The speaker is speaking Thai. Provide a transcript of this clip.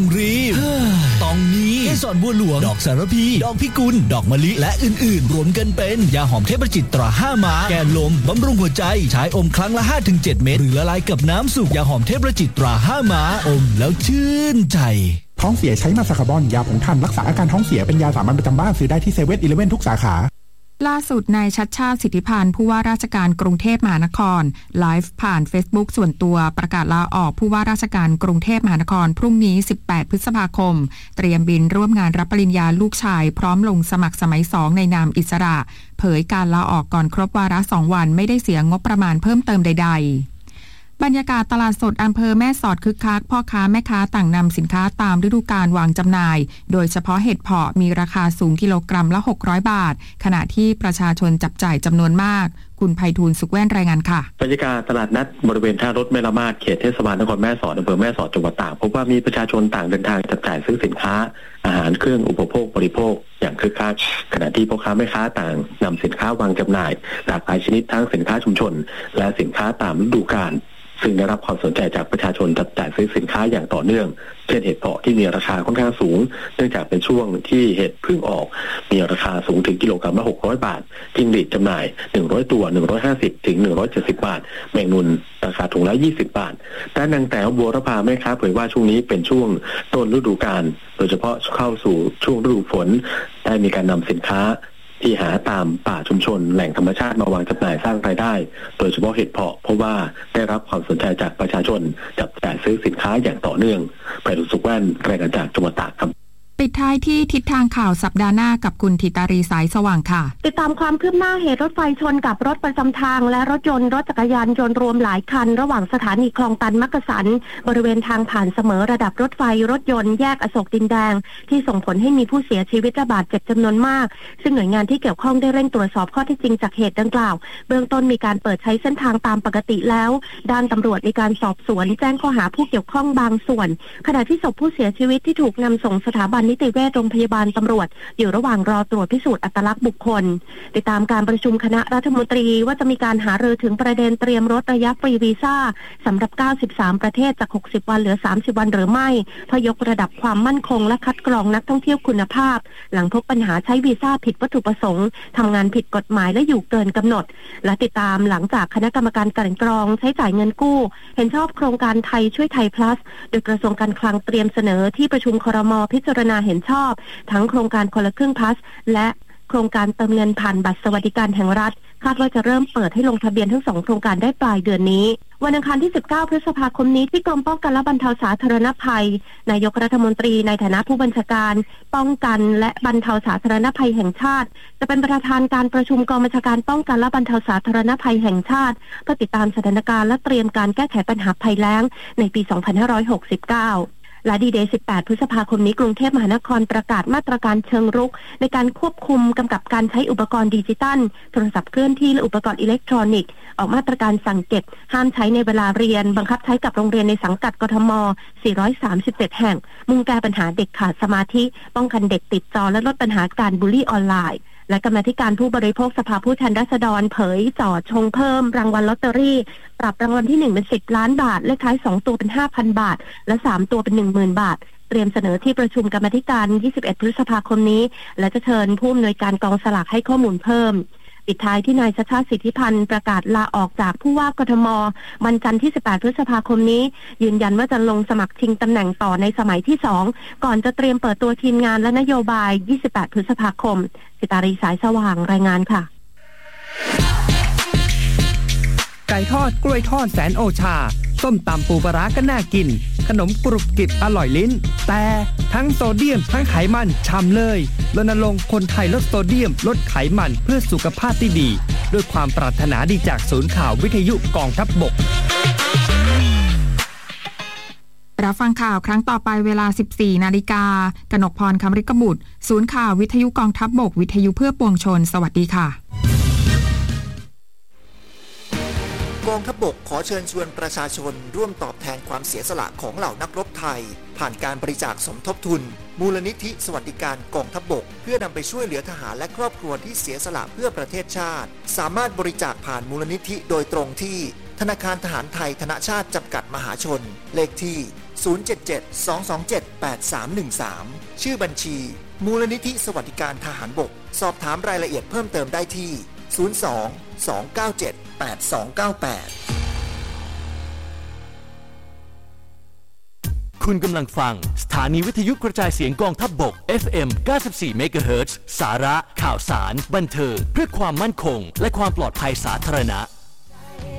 รีบต้องมีเกสรบัวหลวงดอกสารพีดอกพิกุลดอกมะลิและอื่นๆรวมกันเป็นยาหอมเทพจิตตรา5 ม้าแก้ลมบำรุงหัวใจใช้อมครั้งละ 5-7 เม็ดหรือละลายกับน้ำสุกยาหอมเทพจิตตรา5 ม้าอมแล้วชื่นใจท้องเสียใช้มาซาคาบอนยาผงท่านรักษาอาการท้องเสียเป็นยาสามัญประจำบ้านซื้อได้ที่เซเว่น-11ทุกสาขาล่าสุดนายชัชชาติสิทธิพันธ์ผู้ว่าราชการกรุงเทพมหานครไลฟ์ผ่าน Facebook ส่วนตัวประกาศลาออกผู้ว่าราชการกรุงเทพมหานครพรุ่งนี้18พฤษภาคมเตรียมบินร่วมงานรับปริญญาลูกชายพร้อมลงสมัครสมัย2ในนามอิสระเผยการลาออกก่อนครบวาระ2 วันไม่ได้เสียงบประมาณเพิ่มเติมใดๆบรรยากาศตลาดสดอำเภอแม่สอดคึกคักพ่อค้าแม่ค้าต่างนำสินค้าตามฤดูกาลวางจำหน่ายโดยเฉพาะเห็ดเผาะมีราคาสูงกิโลกรัมละ600 บาทขณะที่ประชาชนจับจ่ายจำนวนมากคุณไพฑูรย์สุขแว่นรายงานค่ะบรรยากาศตลาดนัดบริเวณท่ารถแม่ละมาดเขตเทศบาลนครแม่สอดอำเภอแม่สอดจังหวัดตากพบว่ามีประชาชนต่างเดินทางจับจ่ายซื้อสินค้าอาหารเครื่องอุปโภคบริโภคอย่างคึกคักขณะที่พ่อค้าแม่ค้าต่างนำสินค้าวางจำหน่ายหลากหลายชนิดทั้งสินค้าชุมชนและสินค้าตามฤดูกาลซึ่งได้รับความสนใจจากประชาชนจับจ่ายซื้อสินค้าอย่างต่อเนื่องเช่นเห็ดเผาะที่มีราคาค่อนข้างสูงเนื่องจากเป็นช่วงที่เห็ดเพิ่งออกมีราคาสูงถึงกิโลกรัมละ600 บาทจิ้งหรีดจำหน่าย100ตัว150ถึง170 บาทแมงมุนราคาถุงละ20 บาทด้านนางแต๋วบัวรพาแม่ค้าเผยว่าช่วงนี้เป็นช่วงต้นฤดูกาลโดยเฉพาะเข้าสู่ช่วงฤดูฝนได้มีการนำสินค้าที่หาตามป่าชุมชนแหล่งธรรมชาติมาวางจำหน่ายสร้างรายได้โดยเฉพาะเห็ดเผาะเพราะว่าได้รับความสนใจจากประชาชนจับจ่ายซื้อสินค้าอย่างต่อเนื่องไพฑูรย์สุขแว่นรายงานจากจังหวัดตากครับปิดท้ายที่ทิศทางข่าวสัปดาห์หน้ากับคุณธิตารีสายสว่างค่ะติดตามความคืบหน้าเหตุรถไฟชนกับรถประจำทางและรถยนต์รถจักรยานยนต์รวมหลายคันระหว่างสถานีคลองตันมักกะสันบริเวณทางผ่านเสมอระดับรถไฟรถยนต์แยกอโศกดินแดงที่ส่งผลให้มีผู้เสียชีวิตและบาดเจ็บจำนวนมากซึ่งหน่วยงานที่เกี่ยวข้องได้เร่งตรวจสอบข้อเท็จจริงจากเหตุดังกล่าวเบื้องต้นมีการเปิดใช้เส้นทางตามปกติแล้วด้านตำรวจมีการสอบสวนแจ้งข้อหาผู้เกี่ยวข้องบางส่วนขณะที่ศพผู้เสียชีวิตที่ถูกนำส่งสถาบันนิติเวชโรงพยาบาลตำรวจอยู่ระหว่างรอตรวจพิสูจน์อัตลักษณ์บุคคลติดตามการประชุมคณะรัฐมนตรีว่าจะมีการหารือถึงประเด็นเตรียมลดระยะฟรีวีซ่าสำหรับ93ประเทศจาก60วันเหลือ30วันหรือไม่เพื่อยกระดับความมั่นคงและคัดกรองนักท่องเที่ยวคุณภาพหลังพบปัญหาใช้วีซ่าผิดวัตถุประสงค์ทำงานผิดกฎหมายและอยู่เกินกำหนดและติดตามหลังจากคณะกรรมการกลั่นกรองใช้จ่ายเงินกู้เห็นชอบโครงการไทยช่วยไทย plus โดยกระทรวงการคลังเตรียมเสนอที่ประชุมครม.พิจารณาเห็นชอบทั้งโครงการคนละครึ่ง plus และโครงการเติมเงินผ่านบัตรสวัสดิการแห่งรัฐคาดว่าจะเริ่มเปิดให้ลงทะเบียนทั้ง2โครงการได้ปลายเดือนนี้วันอังคารที่19พฤษภาคมนี้ที่กรมป้องกันและบรรเทาสาธารณภัยนายกรัฐมนตรีในฐานะผู้บัญชาการป้องกันและบรรเทาสาธารณภัยแห่งชาติจะเป็นประธานการประชุมกองบัญชาการป้องกันและบรรเทาสาธารณภัยแห่งชาติเพื่อติดตามสถานการณ์และเตรียมการแก้ไขปัญหาภัยแล้งในปี 2569และดีเดย์18พฤษภาคมนี้กรุงเทพมหานครประกาศมาตรการเชิงรุกในการควบคุมกำกับการใช้อุปกรณ์ดิจิตัลโทรศัพท์เคลื่อนที่และอุปกรณ์อิเล็กทรอนิกส์ออกมาตรการสั่งเก็บห้ามใช้ในเวลาเรียนบังคับใช้กับโรงเรียนในสังกัดกทม437แห่งมุ่งแก้ปัญหาเด็กขาดสมาธิป้องกันเด็กติดจอและลดปัญหาการบูลลี่ออนไลน์และกรรมาธิการผู้บริโภคสภาผู้แทนราษฎรเผยจ่อชงเพิ่มรางวัลลอตเตอรี่ปรับรางวัลที่1เป็น10 ล้านบาทเลขท้าย2ตัวเป็น 5,000 บาทและ3ตัวเป็น 10,000 บาทเตรียมเสนอที่ประชุมกรรมาธิการ21พฤษภาคมนี้และจะเชิญผู้อำนวยการกองสลากให้ข้อมูลเพิ่มปิดท้ายที่นายชัชชาติสิทธิพันธ์ประกาศลาออกจากผู้ว่ากทมวันจันทร์ที่18พฤษภาคมนี้ยืนยันว่าจะลงสมัครชิงตำแหน่งต่อในสมัยที่2ก่อนจะเตรียมเปิดตัวทีมงานและนโยบาย28พฤษภาคมสิตารีสายสว่างรายงานค่ะไก่ทอดกล้วยทอดแสนโอชาส้มตำปูปลาร้าก็น่ากินขนมกรุบกริบอร่อยลิ้นแต่ทั้งโซเดียมทั้งไขมันช่ำเลยรณรงค์คนไทยลดโซเดียมลดไขมันเพื่อสุขภาพที่ดีด้วยความปรารถนาดีจากศูนย์ข่าววิทยุกองทัพบกรับฟังข่าวครั้งต่อไปเวลา 14 นาฬิกากนกพร คำฤกบุตรศูนย์ข่าววิทยุกองทัพบกวิทยุเพื่อปวงชนสวัสดีค่ะกองทัพบกขอเชิญชวนประชาชนร่วมตอบแทนความเสียสละของเหล่านักรบไทยผ่านการบริจาคสมทบทุนมูลนิธิสวัสดิการกองทัพบกเพื่อนำไปช่วยเหลือทหารและครอบครัวที่เสียสละเพื่อประเทศชาติสามารถบริจาคผ่านมูลนิธิโดยตรงที่ธนาคารทหารไทยธนชาติจำกัดมหาชนเลขที่ 077-227-8313 ชื่อบัญชีมูลนิธิสวัสดิการทหารบกสอบถามรายละเอียดเพิ่มเติมได้ที่ 02-297-8298 คุณกำลังฟังสถานีวิทยุกระจายเสียงกองทัพบก FM 94 เมกะเฮิรตซ์สาระข่าวสารบันเทิงเพื่อความมั่นคงและความปลอดภัยสาธารณะ